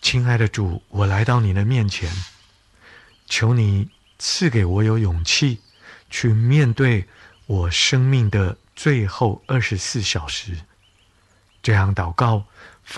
亲爱的主，我来到你的面前，求你赐给我有勇气去面对我生命的最后24小时。这样祷告